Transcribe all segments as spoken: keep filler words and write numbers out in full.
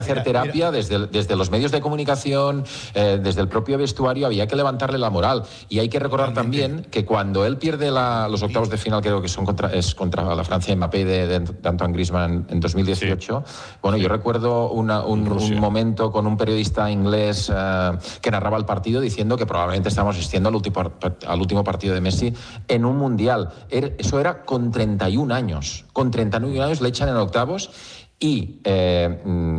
hacer terapia desde, desde los medios de comunicación, eh, desde el propio vestuario, había que levantarle la moral. Y hay que recordar también que cuando él pierde la, los octavos de final, creo que son contra, es contra la Francia de Mbappé de, de, de Antoine Griezmann en, en dos mil dieciocho, sí. bueno, sí. yo recuerdo una, un, un momento con un periodista inglés eh, que narraba el partido diciendo que probablemente estábamos asistiendo al último, al último partido de Messi en un mundial. Er, eso era con treinta y un años. Con treinta y un años le echan en octavos y... Eh,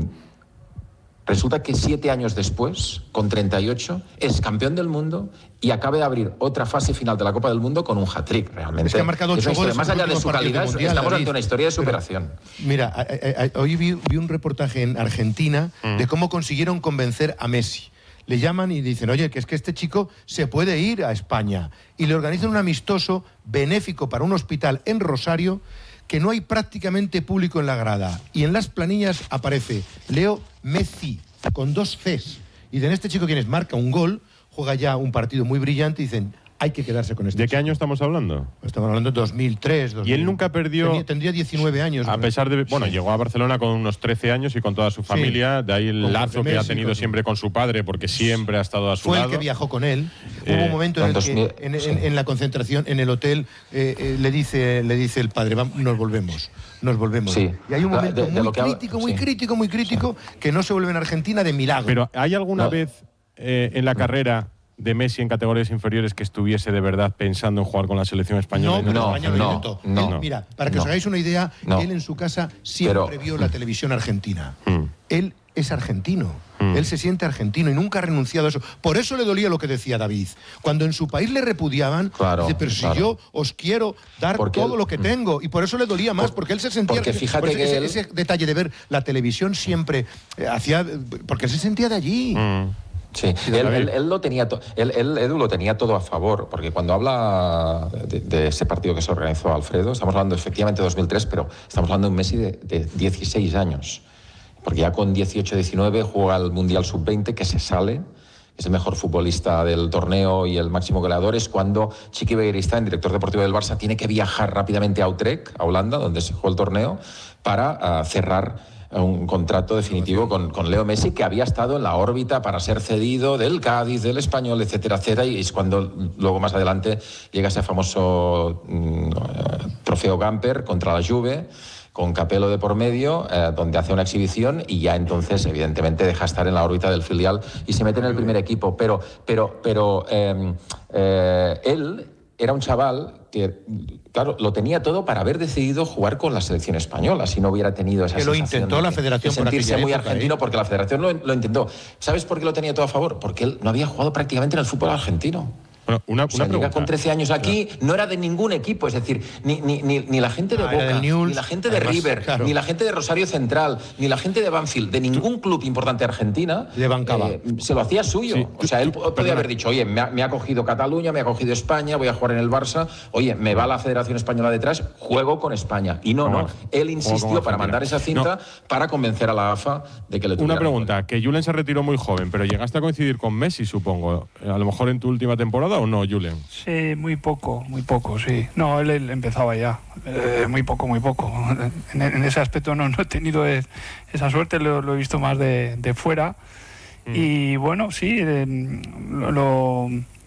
resulta que siete años después, con treinta y ocho, es campeón del mundo y acaba de abrir otra fase final de la Copa del Mundo con un hat-trick, realmente. Es que ha marcado ocho goles. Más allá de su calidad, mundial, estamos David, ante una historia de superación. Pero, mira, a, a, a, hoy vi, vi un reportaje en Argentina mm. de cómo consiguieron convencer a Messi. Le llaman y dicen, oye, que es que este chico se puede ir a España. Y le organizan un amistoso benéfico para un hospital en Rosario, que no hay prácticamente público en la grada. Y en las planillas aparece Leo Messi, con dos Cs. Y dicen, este chico, ¿quién es? Marca un gol, juega ya un partido muy brillante y dicen, hay que quedarse con este ¿De chico. qué año estamos hablando? Estamos hablando de dos mil tres. dos mil. Y él nunca perdió... Tendría, tendría diecinueve años. A pesar de... Bueno, sí. llegó a Barcelona con unos trece años y con toda su familia. Sí. De ahí el con lazo que ha tenido con... siempre con su padre, porque siempre ha estado a su Fue lado. Fue el que viajó con él. Eh, Hubo un momento en el que, en, en, en la concentración, en el hotel, eh, eh, le, dice, le dice el padre, vamos, nos volvemos. Nos volvemos. Sí. Y hay un momento de, de muy, que crítico, habla, muy sí. crítico, muy crítico, sí. que no se vuelve en Argentina de milagro. Pero ¿hay alguna no. vez eh, en la carrera de Messi en categorías inferiores que estuviese de verdad pensando en jugar con la selección española? No, no, España no, lo intentó. no, él, mira, para que no, os hagáis una idea, no. él en su casa siempre Pero, vio la televisión argentina. Mm. Él es argentino. Mm. Él se siente argentino y nunca ha renunciado a eso. Por eso le dolía lo que decía David. Cuando en su país le repudiaban, claro, dice, pero si claro. yo os quiero dar porque todo él, lo que tengo. Y por eso le dolía más, por, porque él se sentía... Porque fíjate por que ese, él... ese detalle de ver la televisión siempre eh, hacía... Porque él se sentía de allí. Mm. Sí, él, él, él lo tenía to, él, él, Edu lo tenía todo a favor, porque cuando habla de, de ese partido que se organizó Alfredo, estamos hablando efectivamente de dos mil tres, pero estamos hablando de un Messi de, de dieciséis años, porque ya con dieciocho diecinueve juega el Mundial sub veinte, que se sale, es el mejor futbolista del torneo y el máximo goleador, es cuando Chiqui Begiristain, director deportivo del Barça, tiene que viajar rápidamente a Utrecht, a Holanda, donde se jugó el torneo, para uh, cerrar un contrato definitivo con, con Leo Messi, que había estado en la órbita para ser cedido del Cádiz, del Español, etcétera, etcétera, y es cuando luego más adelante llega ese famoso mm, trofeo Gamper contra la Juve, con Capello de por medio, eh, donde hace una exhibición y ya entonces evidentemente deja estar en la órbita del filial y se mete en el primer equipo, pero, pero, pero eh, eh, él era un chaval que, claro, lo tenía todo para haber decidido jugar con la selección española, si no hubiera tenido esa que lo sensación intentó de, la que, federación de sentirse muy época, argentino, ¿eh? porque la federación lo, lo intentó. ¿Sabes por qué lo tenía todo a favor? Porque él no había jugado prácticamente en el fútbol argentino. Bueno, una, o sea, una llega con trece años aquí, claro. no era de ningún equipo, es decir, ni, ni, ni, ni la gente de ah, Boca, Newell's, ni la gente de además, River, claro. ni la gente de Rosario Central, ni la gente de Banfield, de ningún club importante de Argentina, le bancaba. Eh, se lo hacía suyo. Sí. O sea, él podía Perdona. haber dicho, oye, me ha, me ha cogido Cataluña, me ha cogido España, voy a jugar en el Barça, oye, me va la Federación Española detrás, juego con España. Y no, no, él insistió para mandar esa cinta no. para convencer a la A F A de que le tuviera. Una pregunta, que Julen se retiró muy joven, pero llegaste a coincidir con Messi, supongo, a lo mejor en tu última temporada, ¿o no, Julen? Sí, muy poco. Poco, muy poco, sí. No, él, él empezaba ya. Eh, muy poco, muy poco. En, en ese aspecto no, no he tenido es, esa suerte, lo, lo he visto más de, de fuera. Mm. Y bueno, sí, eh, lo, lo,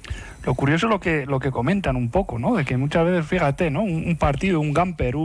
lo curioso es lo que, lo que comentan un poco, ¿no? De que muchas veces, fíjate, ¿no? Un, un partido, un Gamper,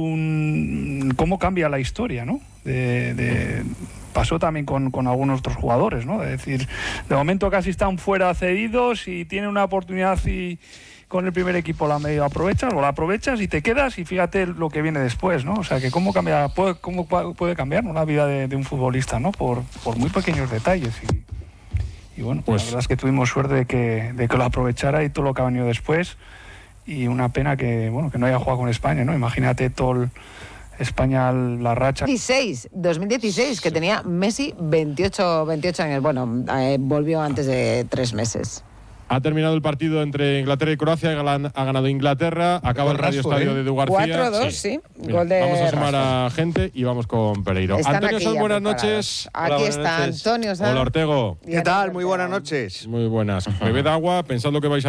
un cómo cambia la historia, ¿no? De... de pasó también con, con algunos otros jugadores, ¿no? Es decir, de momento casi están fuera cedidos y tienen una oportunidad y con el primer equipo la medio aprovechas o la aprovechas y te quedas y fíjate lo que viene después, ¿no? O sea, que cómo cambia, puede, cómo puede cambiar, ¿no?, la vida de, de un futbolista, ¿no? Por, por muy pequeños detalles y, y bueno, pues la verdad es que tuvimos suerte de que, de que lo aprovechara y todo lo que ha venido después y una pena que, bueno, que no haya jugado con España, ¿no? Imagínate todo el España, la racha. dieciséis, dos mil dieciséis, que tenía Messi veintiocho, veintiocho años. Bueno, eh, volvió antes de tres meses. Ha terminado el partido entre Inglaterra y Croacia, ha ganado Inglaterra, acaba el Radio Estadio de Edu García. cuatro a dos, sí. sí. Mira, Gol de vamos a sumar Rafa. a gente y vamos con Pereiro. Están Antonio Sanz, buenas noches. Aquí Hola, está noches. Antonio Sanz. Hola, Ortego. ¿Qué tal? Muy buenas noches. Muy buenas. Bebed agua, pensad lo que vais a